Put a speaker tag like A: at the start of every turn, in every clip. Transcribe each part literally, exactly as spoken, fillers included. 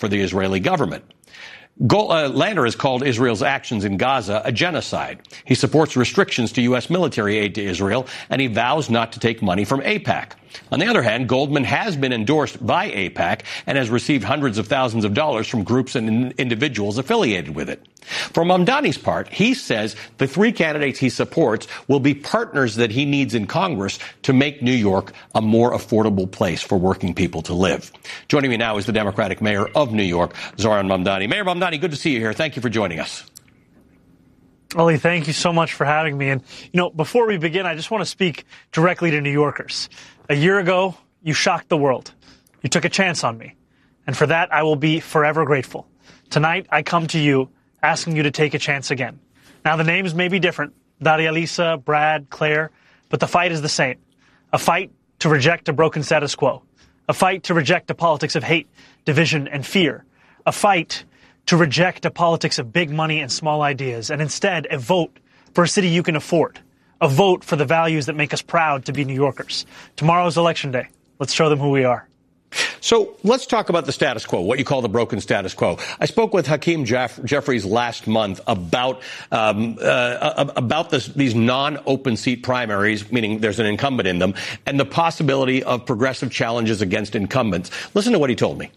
A: for the Israeli government. Gol- uh, Lander has called Israel's actions in Gaza a genocide. He supports restrictions to U S military aid to Israel, and he vows not to take money from AIPAC. On the other hand, Goldman has been endorsed by AIPAC and has received hundreds of thousands of dollars from groups and in- individuals affiliated with it. For Mamdani's part, he says the three candidates he supports will be partners that he needs in Congress to make New York a more affordable place for working people to live. Joining me now is the Democratic mayor of New York, Zohran Mamdani. Mayor Mamdani, good to see you here. Thank you for joining us.
B: Oli, thank you so much for having me. And, you know, before we begin, I just want to speak directly to New Yorkers. A year ago, you shocked the world. You took a chance on me. And for that, I will be forever grateful. Tonight, I come to you asking you to take a chance again. Now, the names may be different, Daria Lisa, Brad, Claire, but the fight is the same. A fight to reject a broken status quo. A fight to reject a politics of hate, division, and fear. A fight to reject a politics of big money and small ideas, and instead a vote for a city you can afford. A vote for the values that make us proud to be New Yorkers. Tomorrow's election day. Let's show them who we are.
A: So let's talk about the status quo, what you call the broken status quo. I spoke with Hakeem Jeff- Jeffries last month about um, uh, about this, these non-open seat primaries, meaning there's an incumbent in them, and the possibility of progressive challenges against incumbents. Listen to what he told me.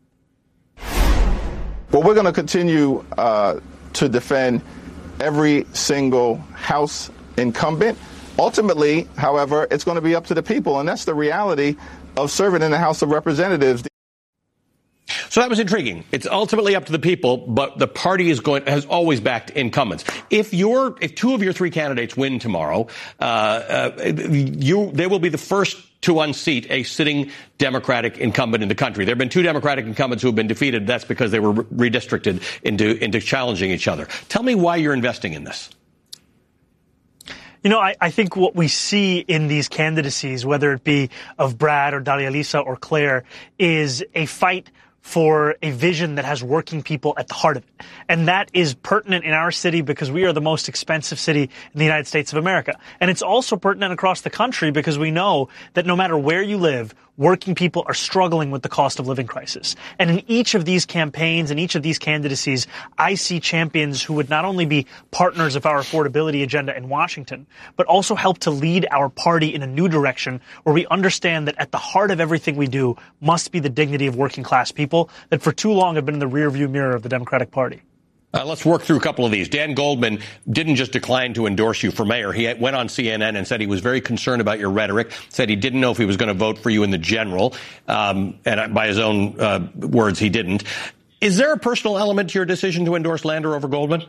C: Well, we're going to continue uh, to defend every single House incumbent. Ultimately, however, it's going to be up to the people, and that's the reality of serving in the House of Representatives.
A: So that was intriguing. It's ultimately up to the people, but the party is going has always backed incumbents. If your if two of your three candidates win tomorrow, uh, uh, you they will be the first to unseat a sitting Democratic incumbent in the country. There have been two Democratic incumbents who have been defeated. That's because they were redistricted into into challenging each other. Tell me why you're investing in this.
B: You know, I, I think what we see in these candidacies, whether it be of Brad or Daria Lisa or Claire, is a fight for a vision that has working people at the heart of it. And that is pertinent in our city because we are the most expensive city in the United States of America. And it's also pertinent across the country because we know that no matter where you live, working people are struggling with the cost of living crisis. And in each of these campaigns and each of these candidacies, I see champions who would not only be partners of our affordability agenda in Washington, but also help to lead our party in a new direction where we understand that at the heart of everything we do must be the dignity of working class people that for too long have been in the rearview mirror of the Democratic Party.
A: Uh, let's work through a couple of these. Dan Goldman didn't just decline to endorse you for mayor. He went on C N N and said he was very concerned about your rhetoric, said he didn't know if he was going to vote for you in the general. Um, and by his own uh, words, he didn't. Is there a personal element to your decision to endorse Lander over Goldman?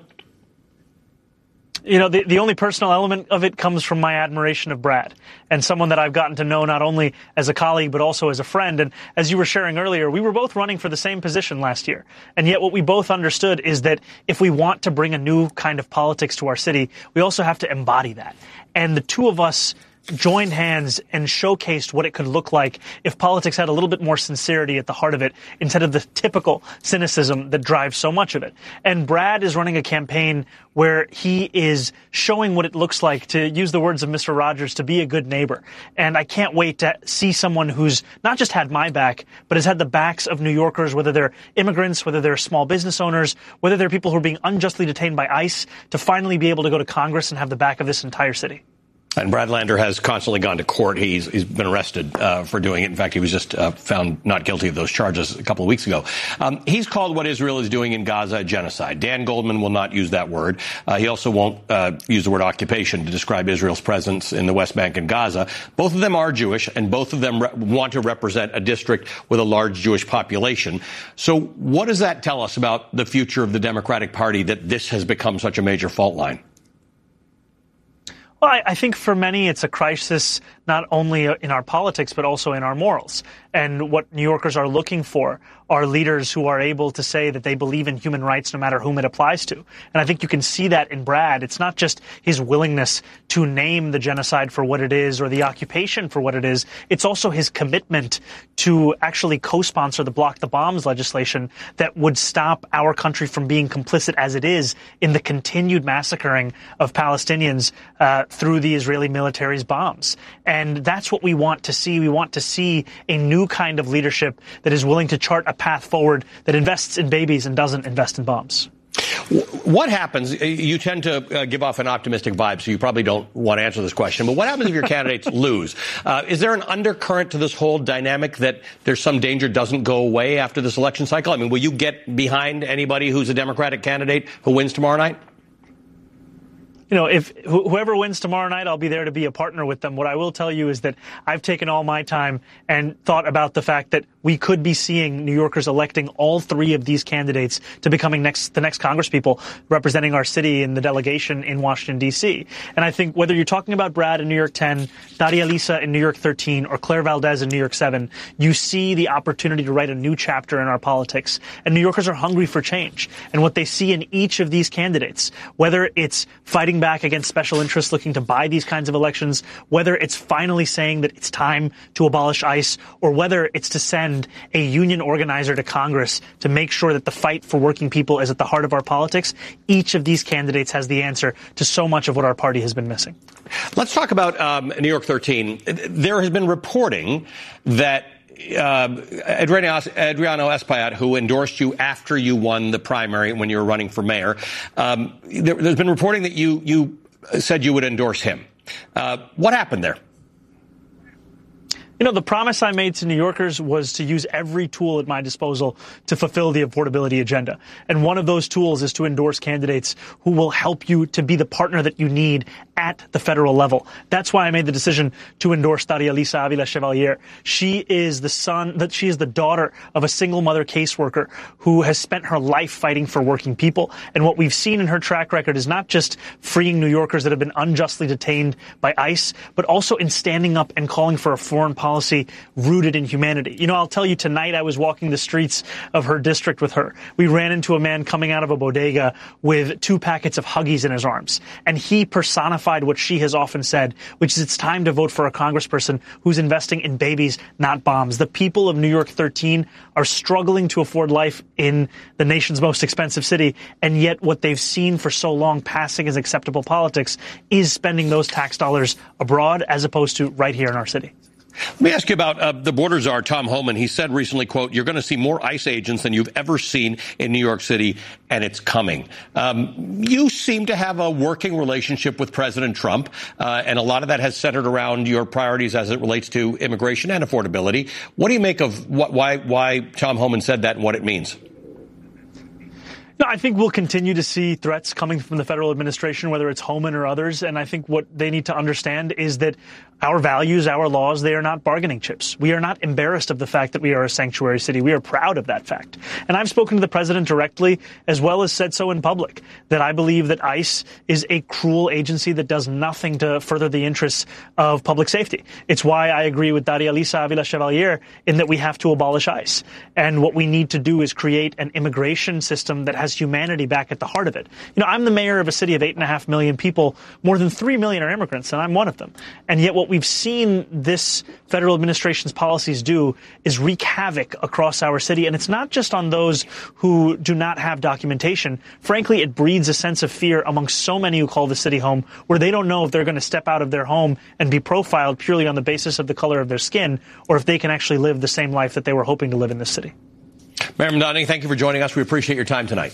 B: You know, the, the only personal element of it comes from my admiration of Brad and someone that I've gotten to know not only as a colleague, but also as a friend. And as you were sharing earlier, we were both running for the same position last year. And yet what we both understood is that if we want to bring a new kind of politics to our city, we also have to embody that. And the two of us joined hands and showcased what it could look like if politics had a little bit more sincerity at the heart of it instead of the typical cynicism that drives so much of it. And Brad is running a campaign where he is showing what it looks like, to use the words of Mister Rogers, to be a good neighbor. And I can't wait to see someone who's not just had my back, but has had the backs of New Yorkers, whether they're immigrants, whether they're small business owners, whether they're people who are being unjustly detained by ICE, to finally be able to go to Congress and have the back of this entire city.
A: And Brad Lander has constantly gone to court. He's, he's been arrested uh, for doing it. In fact, he was just uh, found not guilty of those charges a couple of weeks ago. Um, he's called what Israel is doing in Gaza a genocide. Dan Goldman will not use that word. Uh, he also won't uh, use the word occupation to describe Israel's presence in the West Bank and Gaza. Both of them are Jewish, and both of them re- want to represent a district with a large Jewish population. So what does that tell us about the future of the Democratic Party, that this has become such a major fault line?
B: Well, I, I think for many it's a crisis not only in our politics but also in our morals. And what New Yorkers are looking for are leaders who are able to say that they believe in human rights no matter whom it applies to. And I think you can see that in Brad. It's not just his willingness to name the genocide for what it is or the occupation for what it is. It's also his commitment to actually co-sponsor the Block the Bombs legislation that would stop our country from being complicit as it is in the continued massacring of Palestinians uh, through the Israeli military's bombs. And that's what we want to see. We want to see a new kind of leadership that is willing to chart a path forward that invests in babies and doesn't invest in bombs.
A: What happens? You tend to uh, give off an optimistic vibe, so you probably don't want to answer this question. But what happens if your candidates lose? Uh, is there an undercurrent to this whole dynamic that there's some danger doesn't go away after this election cycle? I mean, will you get behind anybody who's a Democratic candidate who wins tomorrow night?
B: You know, if wh- whoever wins tomorrow night, I'll be there to be a partner with them. What I will tell you is that I've taken all my time and thought about the fact that we could be seeing New Yorkers electing all three of these candidates to becoming next the next congresspeople representing our city in the delegation in Washington, D C. And I think whether you're talking about Brad in New York ten, Daria Lisa in New York thirteen, or Claire Valdez in New York seven, you see the opportunity to write a new chapter in our politics. And New Yorkers are hungry for change. And what they see in each of these candidates, whether it's fighting back against special interests looking to buy these kinds of elections, whether it's finally saying that it's time to abolish ICE, or whether it's to send a union organizer to Congress to make sure that the fight for working people is at the heart of our politics, each of these candidates has the answer to so much of what our party has been missing.
A: Let's talk about um, New York thirteen. There has been reporting that Uh, Adriano, Adriano Espaillat, who endorsed you after you won the primary when you were running for mayor, um, there, there's been reporting that you you said you would endorse him. Uh, what happened there?
B: You know, the promise I made to New Yorkers was to use every tool at my disposal to fulfill the affordability agenda. And one of those tools is to endorse candidates who will help you to be the partner that you need at the federal level. That's why I made the decision to endorse Daria Lisa Avila Chevalier. She is the son, that she is the daughter of a single mother caseworker who has spent her life fighting for working people. And what we've seen in her track record is not just freeing New Yorkers that have been unjustly detained by ICE, but also in standing up and calling for a foreign policy policy rooted in humanity. You know, I'll tell you, tonight I was walking the streets of her district with her. We ran into a man coming out of a bodega with two packets of Huggies in his arms. And he personified what she has often said, which is it's time to vote for a congressperson who's investing in babies, not bombs. The people of New York thirteen are struggling to afford life in the nation's most expensive city. And yet what they've seen for so long passing as acceptable politics is spending those tax dollars abroad as opposed to right here in our city.
A: Let me ask you about uh, the border czar, Tom Homan. He said recently, quote, you're going to see more ICE agents than you've ever seen in New York City, and it's coming. Um, you seem to have a working relationship with President Trump, uh, and a lot of that has centered around your priorities as it relates to immigration and affordability. What do you make of what, why, why Tom Homan said that and what it means?
B: No, I think we'll continue to see threats coming from the federal administration, whether it's Homan or others. And I think what they need to understand is that our values, our laws, they are not bargaining chips. We are not embarrassed of the fact that we are a sanctuary city. We are proud of that fact. And I've spoken to the president directly, as well as said so in public, that I believe that ICE is a cruel agency that does nothing to further the interests of public safety. It's why I agree with Daria Lisa Avila Chevalier in that we have to abolish ICE. And what we need to do is create an immigration system that has humanity back at the heart of it. You know, I'm the mayor of a city of eight and a half million people. More than three million are immigrants, and I'm one of them. And yet what we've seen this federal administration's policies do is wreak havoc across our city. And it's not just on those who do not have documentation. Frankly, it breeds a sense of fear among so many who call the city home, where they don't know if they're going to step out of their home and be profiled purely on the basis of the color of their skin, or if they can actually live the same life that they were hoping to live in this city.
A: Mayor Mamdani, thank you for joining us. We appreciate your time tonight.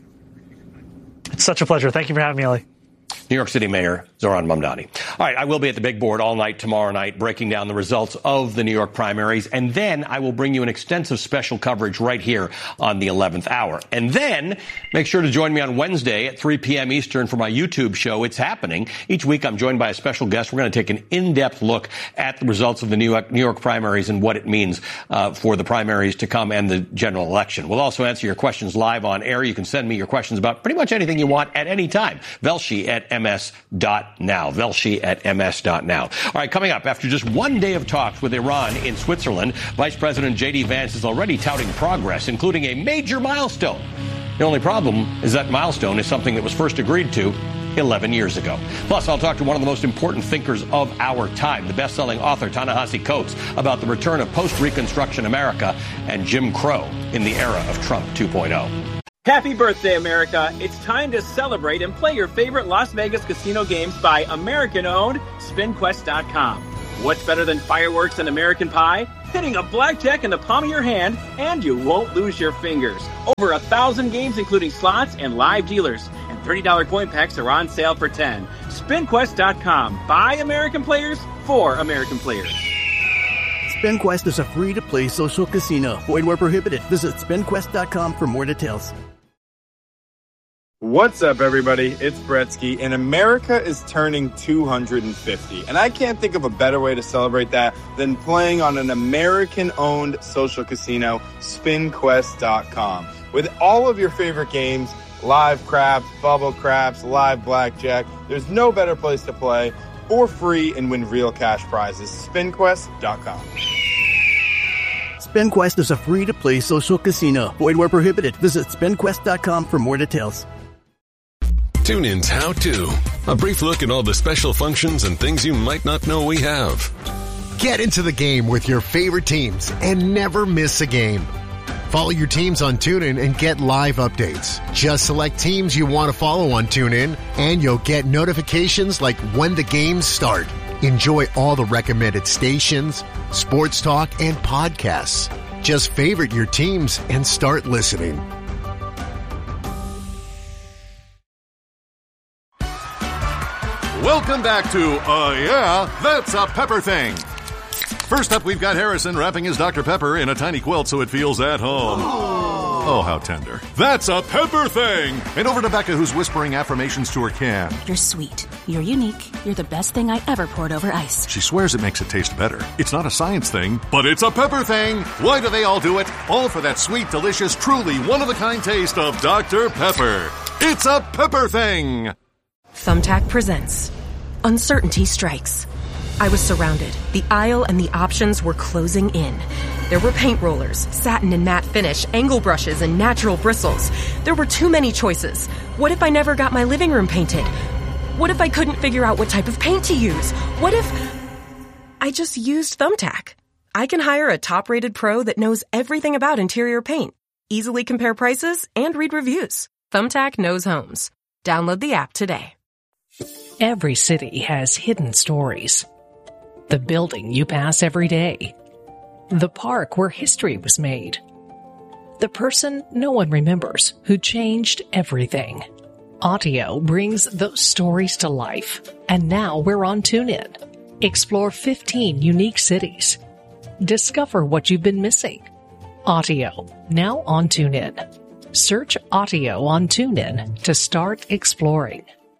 B: It's such a pleasure. Thank you for having me, Ellie.
A: New York City Mayor Zohran Mamdani. All right, I will be at the big board all night tomorrow night, breaking down the results of the New York primaries. And then I will bring you an extensive special coverage right here on the eleventh hour. And then make sure to join me on Wednesday at three p.m. Eastern for my YouTube show, It's Happening. Each week I'm joined by a special guest. We're going to take an in-depth look at the results of the New York, New York primaries and what it means uh, for the primaries to come and the general election. We'll also answer your questions live on air. You can send me your questions about pretty much anything you want at any time. Velshi at m s dot now. Velshi at m s dot now. All right, coming up, after just one day of talks with Iran in Switzerland, Vice President J D. Vance is already touting progress, including a major milestone. The only problem is that milestone is something that was first agreed to eleven years ago. Plus, I'll talk to one of the most important thinkers of our time, the best-selling author Ta-Nehisi Coates, about the return of post-Reconstruction America and Jim Crow in the era of Trump two point oh.
D: Happy birthday, America. It's time to celebrate and play your favorite Las Vegas casino games by American-owned Spin Quest dot com. What's better than fireworks and American pie? hitting a blackjack in the palm of your hand, and you won't lose your fingers. Over a thousand games, including slots and live dealers. And thirty dollars coin packs are on sale for ten dollars. spin quest dot com. By American players, for American players.
E: SpinQuest is a free-to-play social casino. Void where prohibited. Visit spin quest dot com for more details.
F: What's up, everybody? It's Bretsky, and America is turning two hundred fifty. And I can't think of a better way to celebrate that than playing on an American-owned social casino, spin quest dot com. With all of your favorite games, live craps, bubble craps, live blackjack, there's no better place to play for free and win real cash prizes. spin quest dot com.
E: SpinQuest is a free-to-play social casino. Void where prohibited. Visit spin quest dot com for more details.
G: TuneIn's How To. A brief look at all the special functions and things you might not know we have.
H: Get into the game with your favorite teams and never miss a game. Follow your teams on TuneIn and get live updates. Just select teams you want to follow on TuneIn, and you'll get notifications like when the games start. Enjoy all the recommended stations, sports talk, and podcasts. Just favorite your teams and start listening.
I: Welcome back to Uh Yeah, That's a Pepper Thing. First up, we've got Harrison wrapping his Doctor Pepper in a tiny quilt so it feels at home. Oh, how tender. That's a Pepper Thing! And over to Becca, who's whispering affirmations to her can.
J: You're sweet. You're unique. You're the best thing I ever poured over ice.
I: She swears it makes it taste better. It's not a science thing, but it's a Pepper Thing! Why do they all do it? All for that sweet, delicious, truly one-of-a-kind taste of Doctor Pepper. It's a Pepper Thing!
K: Thumbtack presents Uncertainty Strikes. I was surrounded. The aisle and the options were closing in. There were paint rollers, satin and matte finish, angle brushes, and natural bristles. There were too many choices. What if I never got my living room painted? What if I couldn't figure out what type of paint to use? What if I just used Thumbtack? I can hire a top-rated pro that knows everything about interior paint, easily compare prices, and read reviews. Thumbtack knows homes. Download the app today.
L: Every city has hidden stories. The building you pass every day. The park where history was made. The person no one remembers who changed everything. Audio brings those stories to life. And now we're on TuneIn. Explore fifteen unique cities. Discover what you've been missing. Audio, now on TuneIn. Search Audio on TuneIn to start exploring.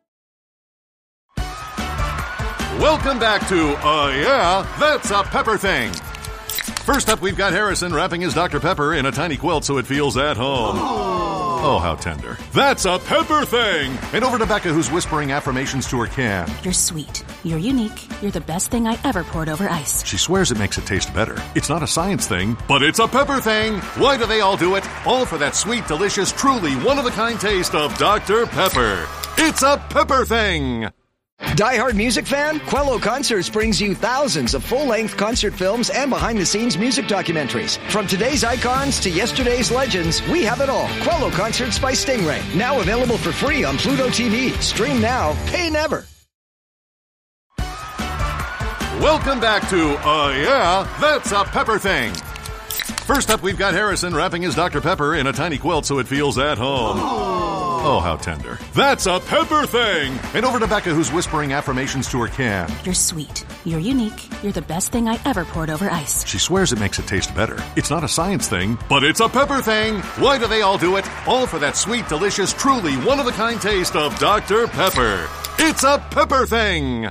I: Welcome back to Uh Yeah, That's a Pepper Thing. First up, we've got Harrison wrapping his Doctor Pepper in a tiny quilt so it feels at home. Oh, how tender. That's a Pepper Thing! And over to Becca, who's whispering affirmations to her can.
J: You're sweet. You're unique. You're the best thing I ever poured over ice.
I: She swears it makes it taste better. It's not a science thing, but it's a Pepper Thing! Why do they all do it? All for that sweet, delicious, truly one-of-a-kind taste of Doctor Pepper. It's a Pepper Thing!
M: Die-hard music fan? Quello Concerts brings you thousands of full-length concert films and behind-the-scenes music documentaries. From today's icons to yesterday's legends, we have it all. Quello Concerts by Stingray. Now available for free on Pluto T V. Stream now, pay never.
I: Welcome back to Uh Yeah, That's a Pepper Thing. First up, we've got Harrison wrapping his Doctor Pepper in a tiny quilt so it feels at home. Oh, how tender. That's a Pepper Thing! And over to Becca, who's whispering affirmations to her can.
J: You're sweet. You're unique. You're the best thing I ever poured over ice.
I: She swears it makes it taste better. It's not a science thing, but it's a Pepper Thing! Why do they all do it? All for that sweet, delicious, truly one-of-a-kind taste of Doctor Pepper. It's a Pepper Thing!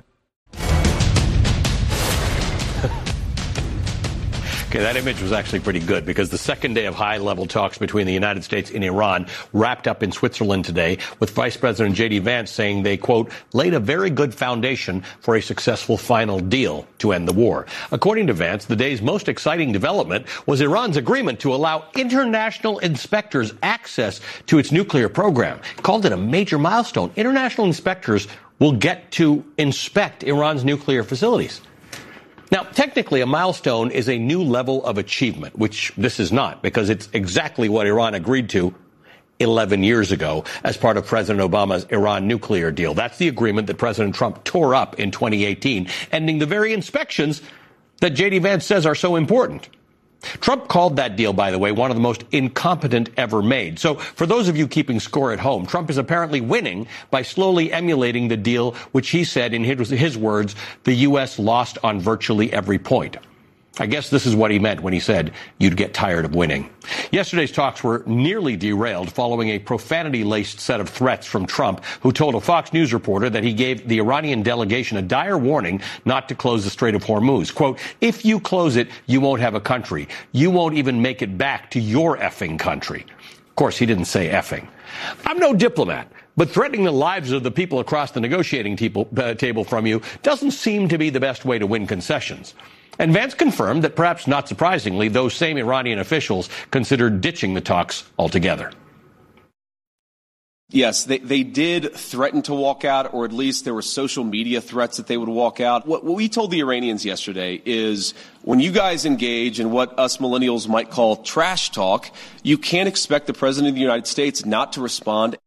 A: Okay, that image was actually pretty good because the second day of high-level talks between the United States and Iran wrapped up in Switzerland today with Vice President J D Vance saying they, quote, laid a very good foundation for a successful final deal to end the war. According to Vance, the day's most exciting development was Iran's agreement to allow international inspectors access to its nuclear program. He called it a major milestone. International inspectors will get to inspect Iran's nuclear facilities. Now, technically, a milestone is a new level of achievement, which this is not, because it's exactly what Iran agreed to eleven years ago as part of President Obama's Iran nuclear deal. That's the agreement that President Trump tore up in twenty eighteen, ending the very inspections that J D Vance says are so important. Trump called that deal, by the way, one of the most incompetent ever made. So for those of you keeping score at home, Trump is apparently winning by slowly emulating the deal, which he said, in his, his words, the U S lost on virtually every point. I guess this is what he meant when he said you'd get tired of winning. Yesterday's talks were nearly derailed following a profanity-laced set of threats from Trump, who told a Fox News reporter that he gave the Iranian delegation a dire warning not to close the Strait of Hormuz. Quote, if you close it, you won't have a country. You won't even make it back to your effing country. Of course, he didn't say effing. I'm no diplomat, but threatening the lives of the people across the negotiating table, uh, table from you doesn't seem to be the best way to win concessions. And Vance confirmed that, perhaps not surprisingly, those same Iranian officials considered ditching the talks altogether.
N: Yes, they, they did threaten to walk out, or at least there were social media threats that they would walk out. What, what we told the Iranians yesterday is when you guys engage in what us millennials might call trash talk, you can't expect the President of the United States not to respond.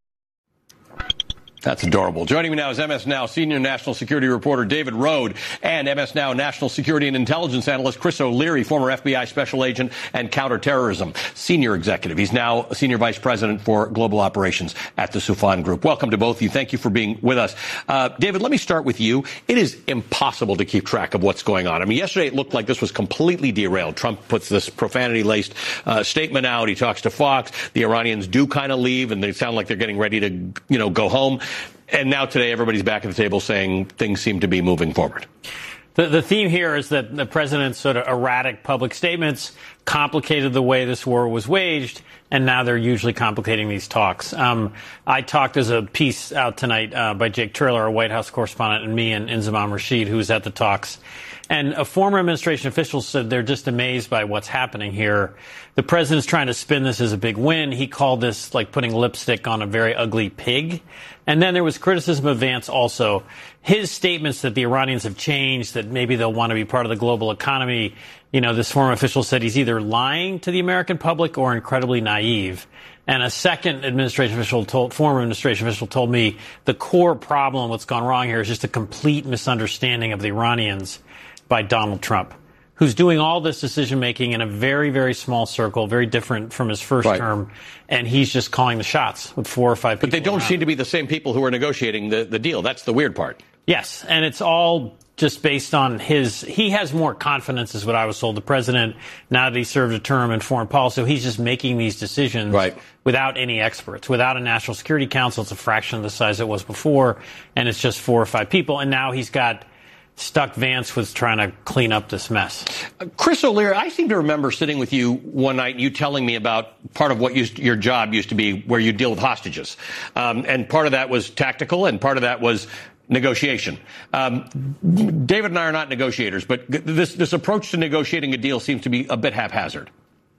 A: That's adorable. Joining me now is M S Now senior national security reporter David Rode and M S Now national security and intelligence analyst Chris O'Leary, former F B I special agent and counterterrorism senior executive. He's now senior vice president for global operations at the Soufan Group. Welcome to both of you. Thank you for being with us. Uh, David, let me start with you. It is impossible to keep track of what's going on. I mean, yesterday it looked like this was completely derailed. Trump puts this profanity-laced uh, statement out. He talks to Fox. The Iranians do kind of leave, and they sound like they're getting ready to, you know, go home. And now today, everybody's back at the table saying things seem to be moving forward.
O: The, the theme here is that the president's sort of erratic public statements complicated the way this war was waged, and now they're usually complicating these talks. Um, I talked as a piece out tonight uh, by Jake Turler, our White House correspondent, and me and Inzamam Rashid, who was at the talks. And a former administration official said they're just amazed by what's happening here. The president's trying to spin this as a big win. He called this like putting lipstick on a very ugly pig. And then there was criticism of Vance also. His statements that the Iranians have changed, that maybe they'll want to be part of the global economy. You know, this former official said he's either lying to the American public or incredibly naive. And a second administration official told, former administration official told me the core problem, what's gone wrong here, is just a complete misunderstanding of the Iranians by Donald Trump, who's doing all this decision-making in a very, very small circle, very different from his first right. term, and he's just calling the shots with four or five people.
A: But they don't
O: around.
A: seem to be the same people who are negotiating the, the deal. That's the weird part.
O: Yes, and it's all just based on his – he has more confidence, is what I was told, the president, now that he served a term in foreign policy. So he's just making these decisions right. without any experts, without a National Security Council. It's a fraction of the size it was before, and it's just four or five people. And now he's got – stuck Vance was trying to clean up this mess.
A: Uh, Chris O'Leary, I seem to remember sitting with you one night and you telling me about part of what used, your job used to be where you deal with hostages. Um, and part of that was tactical and part of that was negotiation. Um, David and I are not negotiators, but this, this approach to negotiating a deal seems to be a bit haphazard.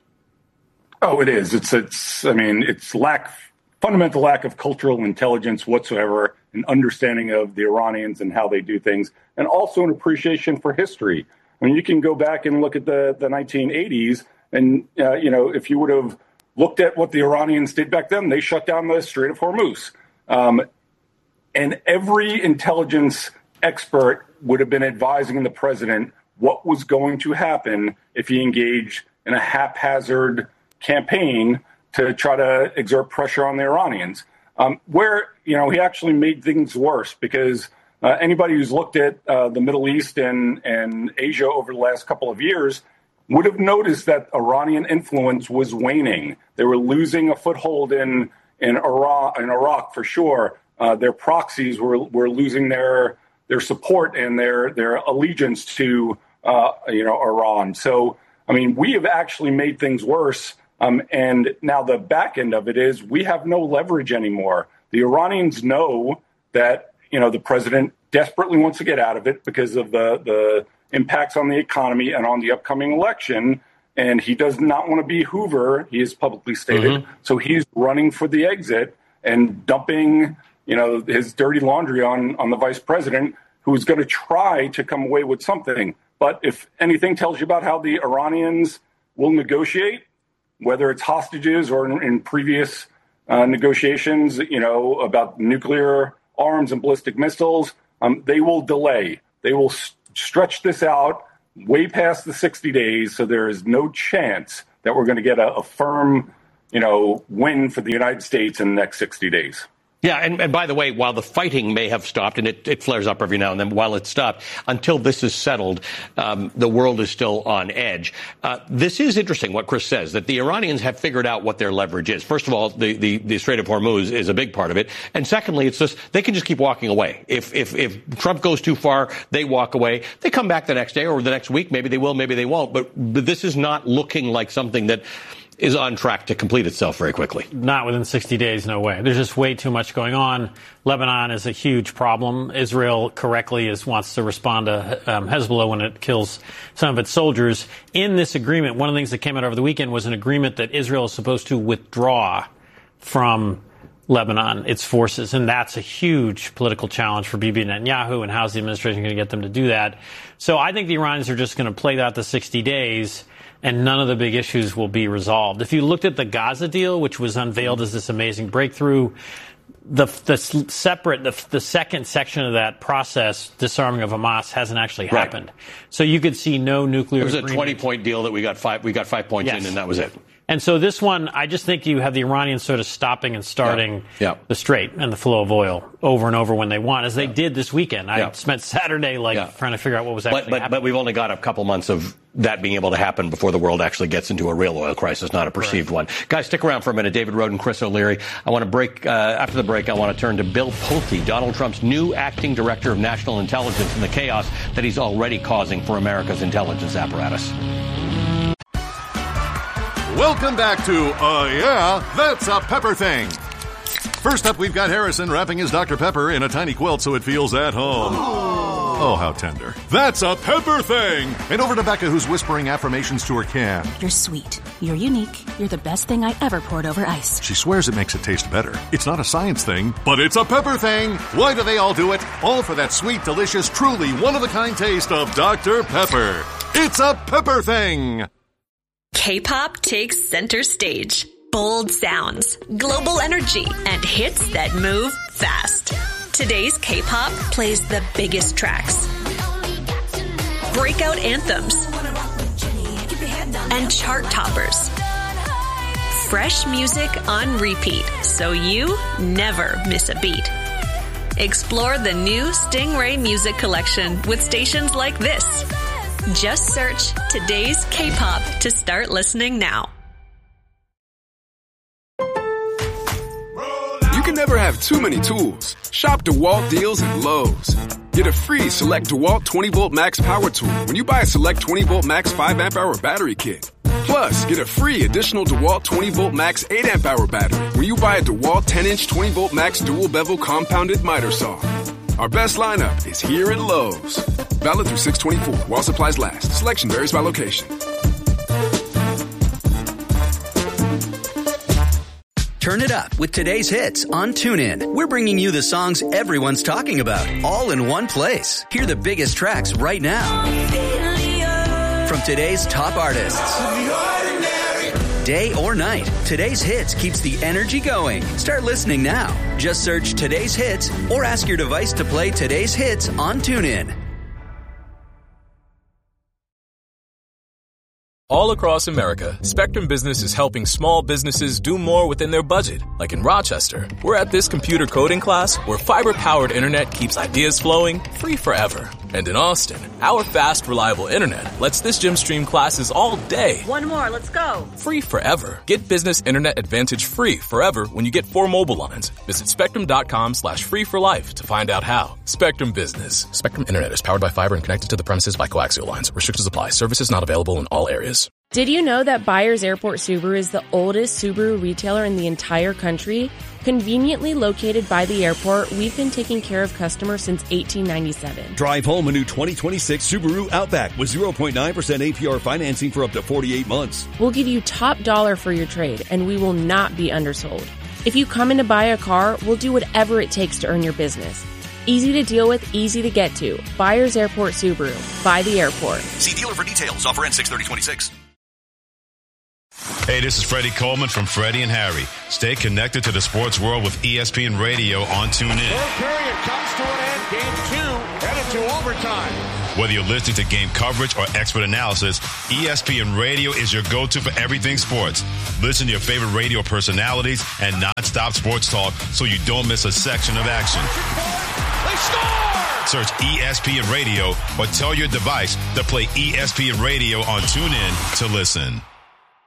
P: Oh, it is. It's, it's, I mean, it's lack, fundamental lack of cultural intelligence whatsoever, an understanding of the Iranians and how they do things, and also an appreciation for history. I mean, you can go back and look at the, the nineteen eighties, and, uh, you know, if you would have looked at what the Iranians did back then, they shut down the Strait of Hormuz. Um, and every intelligence expert would have been advising the president what was going to happen if he engaged in a haphazard campaign to try to exert pressure on the Iranians. Um, where, you know, he actually made things worse because uh, anybody who's looked at uh, the Middle East and, and Asia over the last couple of years would have noticed that Iranian influence was waning. They were losing a foothold in, in, Iraq, in Iraq for sure. Uh, their proxies were, were losing their, their support and their, their allegiance to, uh, you know, Iran. So, I mean, we have actually made things worse. Um, and now the back end of it is we have no leverage anymore. The Iranians know that, you know, the president desperately wants to get out of it because of the, the impacts on the economy and on the upcoming election. And he does not want to be Hoover, he has publicly stated. Mm-hmm. So he's running for the exit and dumping, you know, his dirty laundry on, on the vice president, who's going to try to come away with something. But if anything tells you about how the Iranians will negotiate, whether it's hostages or in, in previous uh, negotiations, you know, about nuclear arms and ballistic missiles, um, they will delay. They will s- stretch this out. way past the sixty days, so there is no chance that we're going to get a, a firm, you know, win for the United States in the next sixty days.
A: Yeah, and, and by the way, while the fighting may have stopped, and it, it flares up every now and then, while it's stopped, until this is settled, um, the world is still on edge. Uh, this is interesting, what Chris says, that the Iranians have figured out what their leverage is. First of all, the, the, the Strait of Hormuz is a big part of it. And secondly, it's just, they can just keep walking away. If, if, if Trump goes too far, they walk away. They come back the next day or the next week. Maybe they will, maybe they won't. But, but this is not looking like something that is on track to complete itself very quickly.
O: Not within sixty days, no way. There's just way too much going on. Lebanon is a huge problem. Israel correctly is wants to respond to um, Hezbollah when it kills some of its soldiers. In this agreement, one of the things that came out over the weekend was an agreement that Israel is supposed to withdraw from Lebanon, its forces, and that's a huge political challenge for Bibi Netanyahu, and how's the administration going to get them to do that? So I think the Iranians are just going to play that the sixty days, and none of the big issues will be resolved. If you looked at the Gaza deal, which was unveiled as this amazing breakthrough, the the separate, the, the second section of that process, disarming of Hamas, hasn't actually happened. Right. So you could see no nuclear.
A: It was
O: agreement.
A: a twenty-point deal that we got five. We got five points
O: yes.
A: in, and that was it.
O: And so this one, I just think you have the Iranians sort of stopping and starting
A: yeah. Yeah.
O: the strait and the flow of oil over and over when they want, as they yeah. did this weekend. I yeah. spent Saturday like yeah. trying to figure out what was actually
A: but, but,
O: happening.
A: But we've only got a couple months of that being able to happen before the world actually gets into a real oil crisis, not a perceived right. one. Guys, stick around for a minute. David Roden, Chris O'Leary. I want to break, uh, after the break, I want to turn to Bill Pulte, Donald Trump's new acting director of national intelligence, and the chaos that he's already causing for America's intelligence apparatus.
I: Welcome back to, uh, yeah, that's a Pepper Thing. First up, we've got Harrison wrapping his Doctor Pepper in a tiny quilt so it feels at home. Oh, how tender. That's a Pepper Thing. And over to Becca, who's whispering affirmations to her can.
J: You're sweet. You're unique. You're the best thing I ever poured over ice.
I: She swears it makes it taste better. It's not a science thing, but it's a Pepper Thing. Why do they all do it? All for that sweet, delicious, truly one-of-a-kind taste of Doctor Pepper. It's a Pepper Thing.
Q: K-pop takes center stage. Bold sounds, global energy, and hits that move fast. Today's K-pop plays the biggest tracks, breakout anthems, and chart toppers. Fresh music on repeat, so you never miss a beat. Explore the new Stingray Music Collection with stations like this. Just search Today's K-pop to start listening now.
R: You can never have too many tools. Shop DeWalt deals at Lowe's. Get a free Select DeWalt twenty volt Max Power Tool when you buy a Select twenty volt Max five amp hour battery kit. Plus, get a free additional DeWalt twenty volt Max eight amp hour battery when you buy a DeWalt ten inch twenty volt Max dual bevel compounded miter saw. Our best lineup is here at Lowe's. Valid through six twenty-four while supplies last. Selection varies by location.
S: Turn it up with today's hits on TuneIn. We're bringing you the songs everyone's talking about, all in one place. Hear the biggest tracks right now. From today's top artists. Day or night, today's hits keeps the energy going. Start listening now. Just search Today's Hits or ask your device to play Today's Hits on TuneIn.
T: All across America, Spectrum Business is helping small businesses do more within their budget. Like in Rochester, we're at this computer coding class where fiber-powered internet keeps ideas flowing free forever. And in Austin, our fast, reliable internet lets this gym stream classes all day.
U: One more, let's go.
T: Free forever. Get Business Internet Advantage free forever when you get four mobile lines. Visit spectrum.com slash free for life to find out how. Spectrum Business. Spectrum Internet is powered by fiber and connected to the premises by coaxial lines. Restrictions apply. Services not available in all areas.
V: Did you know that Byers Airport Subaru is the oldest Subaru retailer in the entire country? Conveniently located by the airport, we've been taking care of customers since eighteen ninety-seven.
W: Drive home a new twenty twenty-six Subaru Outback with zero point nine percent A P R financing for up to forty-eight months.
V: We'll give you top dollar for your trade, and we will not be undersold. If you come in to buy a car, we'll do whatever it takes to earn your business. Easy to deal with, easy to get to. Byers Airport Subaru. By the airport.
X: See dealer for details. Offer ends six thirty twenty-six.
Y: Hey, this is Freddie Coleman from Freddie and Harry. Stay connected to the sports world with E S P N Radio on TuneIn.
Z: Third period comes to an end. Game two headed to overtime.
Y: Whether you're listening to game coverage or expert analysis, E S P N Radio is your go-to for everything sports. Listen to your favorite radio personalities and nonstop sports talk so you don't miss a section of action.
B: They score!
Y: Search E S P N Radio or tell your device to play E S P N Radio on TuneIn to listen.